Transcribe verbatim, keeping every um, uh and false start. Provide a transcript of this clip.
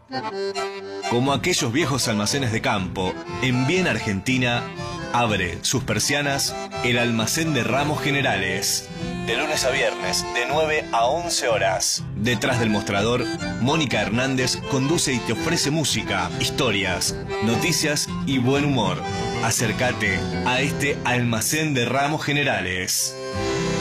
Como aquellos viejos almacenes de campo, en Bien Argentina abre sus persianas el almacén de Ramos Generales. De lunes a viernes, de nueve a once horas. Detrás del mostrador, Mónica Hernández conduce y te ofrece música, historias, noticias y buen humor. Acércate a este almacén de Ramos Generales.